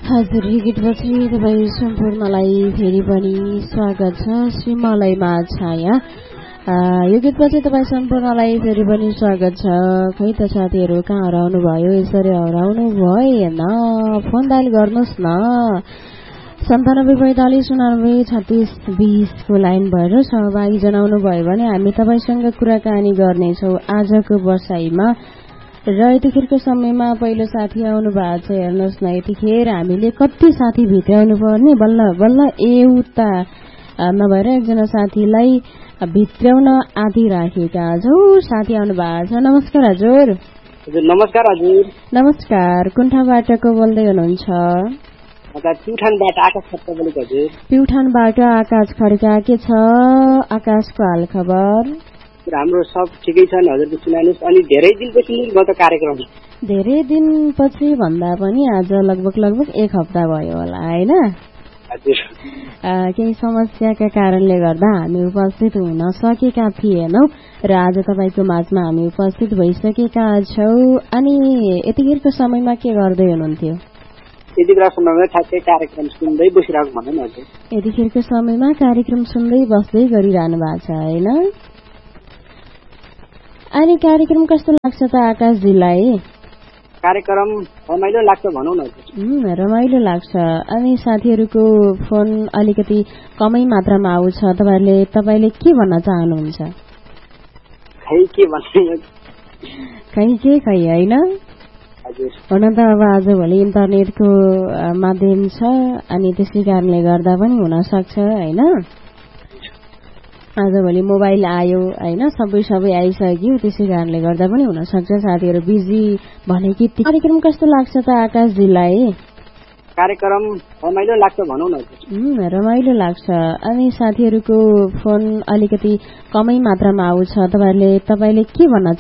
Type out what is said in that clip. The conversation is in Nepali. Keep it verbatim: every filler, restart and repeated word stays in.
हजुर, यो गीतपछि तपाईँ सम्पूर्णलाई फेरि पनि स्वागत छ श्रीमलयमा छाया। यो गीतपछि तपाईँ सम्पूर्णलाई फेरि पनि स्वागत छ। खै त साथीहरू कहाँ हराउनु भयो? यसरी हराउनु भएन, फोन डायल गर्नुहोस् न। सन्तानब्बे पैँतालिस उनानब्बे छत्तिस बिसको लाइन भएर सहभागी जनाउनु भयो भने हामी तपाईँसँग कुराकानी गर्नेछौँ आजको बसाइमा। र यतिखेरको समयमा पहिलो साथी आउनु भएको छ, हेर्नुहोस् न। यतिखेर हामीले कति साथी भित्राउनु पर्ने, बल्ल बल्ल एउटा नभएर एकजना साथीलाई भित्राउन आदि राखेका छौँ। साथी आउनु भएको छ। नमस्कार हजुर। हजुर नमस्कार हजुर। नमस्कार, कुन ठाउँबाट बोल्दै हुनुहुन्छ? प्युठानबाट आकाश खड्का बोलेको हजुर। प्युठानबाट आकाश खड्का, के छ आकाशको हाल खबर? हाम्रो सब ठिकै छ नि हजुरले सुनाउनुहोस्। अनि धेरै दिनपछि म त कार्यक्रम धेरै दिनपछि भन्दा पनि आज लगभग लगभग एक हप्ता भयो होला हैन? हजुर। केही समस्याका कारणले गर्दा हामी उपस्थित हुन सकेका थिएनौँ र आज तपाईँको माझमा हामी उपस्थित भइसकेका छौँ। अनि यतिखेरको समयमा के गर्दै हुनुहुन्थ्यो? यतिखेर समयमा ठ्याक्कै कार्यक्रम सुन्दै बसिरहेको भनौँ न हजुर। यतिखेरको समयमा कार्यक्रम सुन्दै बस्दै गरिरहनु भएको छ हैन? अनि कार्यक्रम कस्तो लाग्छ त आकाशजीलाई? कार्यक्रम रमाइलो लाग्छ भनौँ न हजुर। रमाइलो लाग्छ। अनि साथीहरूको फोन अलिकति कमै मात्रामा आउँछ, तपाईँहरूले तपाईँले के भन्न चाहनुहुन्छ? खै के भन्ने खै के खै होइन? हजुर। हुन त अब आजभोलि इन्टरनेटको माध्यम छ, अनि त्यसै कारणले गर्दा पनि हुन सक्छ होइन? आजभोलि मोबाइल आयो होइन, सबै सबै आइसक्यो, त्यसै कारणले गर्दा पनि हुन सक्छ साथीहरू बिजी भने कि। कार्यक्रम कस्तो लाग्छ त आकाशजीलाई? कार्यक्रम रमाइलो लाग्छ भनौँ न हजुर। रमाइलो लाग्छ। अनि साथीहरूको फोन अलिकति कमै मात्रामा आउँछ, तपाईँहरूले तपाईँले के भन्न